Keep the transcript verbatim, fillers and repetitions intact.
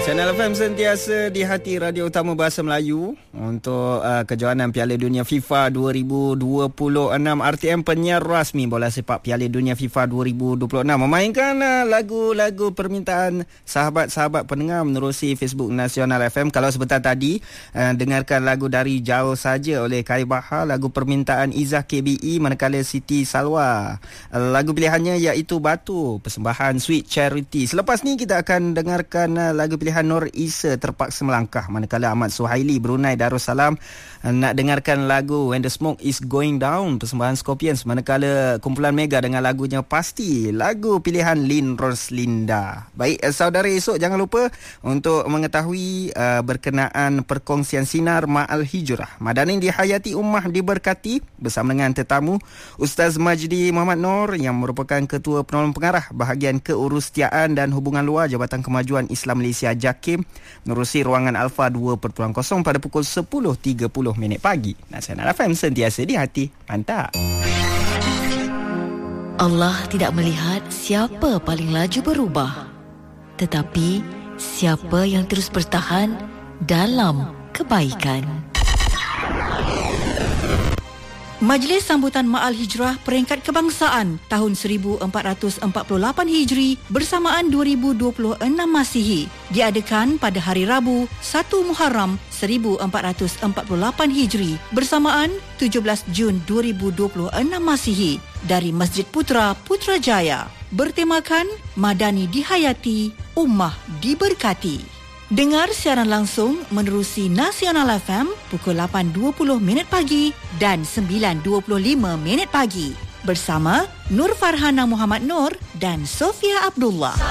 Channel F M sentiasa di hati radio utama bahasa Melayu untuk uh, kejohanan Piala Dunia FIFA dua ribu dua puluh enam. R T M penyiar rasmi bola sepak Piala Dunia FIFA dua ribu dua puluh enam memainkan uh, lagu-lagu permintaan sahabat-sahabat pendengar menerusi Facebook Nasional F M. Kalau sebentar tadi uh, dengarkan lagu Dari Jauh Saja oleh Kai Bahar, lagu permintaan Izzah K B E manakala Siti Salwa. Uh, lagu pilihannya iaitu Batu, persembahan Sweet Charity. Selepas ni kita akan dengarkan uh, lagu pilihan Nur Isa, Terpaksa Melangkah, manakala Ahmad Suhaili, Brunei Darussalam nak dengarkan lagu When the Smoke is Going Down, persembahan Scorpions, manakala kumpulan Mega dengan lagunya Pasti, lagu pilihan Lin Roslinda. Baik, saudara, esok jangan lupa untuk mengetahui uh, berkenaan perkongsian Sinar Ma'al Hijrah. Madanin dihayati, ummah diberkati, bersama dengan tetamu Ustaz Majdi Muhammad Noor yang merupakan Ketua Penolong Pengarah Bahagian Keurustiaan dan Hubungan Luar Jabatan Kemajuan Islam Malaysia JAKIM, menerusi ruangan Alpha dua titik kosong pada pukul sepuluh tiga puluh minit pagi. Nasional F M sentiasa di hati. Mantap. Allah tidak melihat siapa paling laju berubah, tetapi siapa yang terus bertahan dalam kebaikan. Majlis Sambutan Ma'al Hijrah Peringkat Kebangsaan tahun seribu empat ratus empat puluh lapan Hijri bersamaan dua ribu dua puluh enam Masihi diadakan pada hari Rabu satu Muharram seribu empat ratus empat puluh lapan Hijri bersamaan tujuh belas Jun dua ribu dua puluh enam Masihi dari Masjid Putra Putrajaya, bertemakan Madani dihayati, ummah diberkati. Dengar siaran langsung menerusi Nasional F M pukul lapan dua puluh minit pagi dan sembilan dua puluh lima minit pagi bersama Nur Farhana Muhammad Noor dan Sofia Abdullah.